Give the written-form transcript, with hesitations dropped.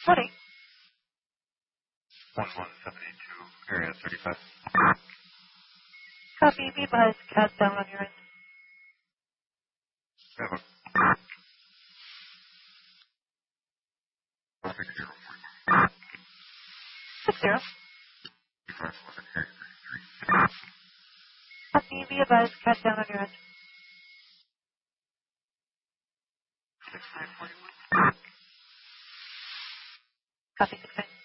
Morning. 1172, area 35. Copy. Be advised, CAD down on your end. Have a 460. 60. 3511, area 33. Copy. Be advised, CAD down on your end. 6941. Copy. 69.